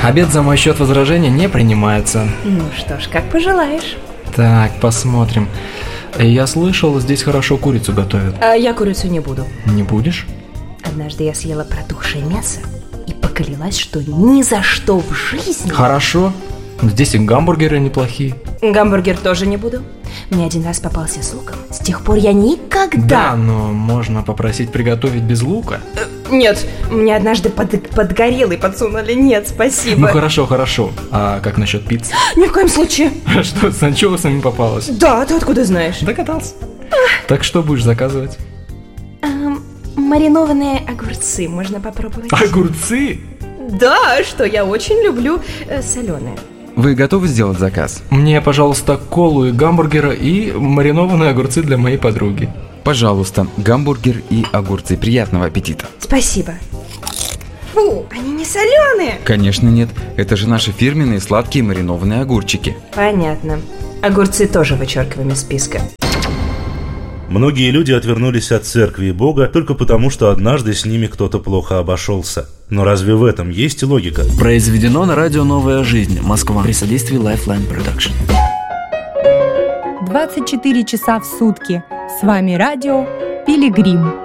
Обед за мой счет, возражения не принимаются. Ну что ж, как пожелаешь. Так, посмотрим. Я слышал, здесь хорошо курицу готовят. А я курицу не буду. Не будешь? Однажды я съела протухшее мясо и поклялась, что ни за что в жизни... Хорошо. Здесь и гамбургеры неплохие. Гамбургер тоже не буду. Мне один раз попался с луком. С тех пор я никогда... Да, но можно попросить приготовить без лука. Нет, мне однажды подгорелый подсунули. Нет, спасибо. Ну хорошо. А как насчет пиццы? Ни в коем случае. Что, с анчоусами попалось? Да, ты откуда знаешь? Догадался. Так что будешь заказывать? Маринованные огурцы можно попробовать. Огурцы? Да, что я очень люблю соленые. Вы готовы сделать заказ? Мне, пожалуйста, колу и гамбургера и маринованные огурцы для моей подруги. Пожалуйста, гамбургер и огурцы. Приятного аппетита. Спасибо. Фу, они не соленые. Конечно нет. Это же наши фирменные сладкие маринованные огурчики. Понятно. Огурцы тоже вычеркиваем из списка. Многие люди отвернулись от церкви и Бога только потому, что однажды с ними кто-то плохо обошелся. Но разве в этом есть логика? Произведено на радио «Новая жизнь», Москва, при содействии Lifeline Production. 24 часа в сутки. С вами радио «Пилигрим».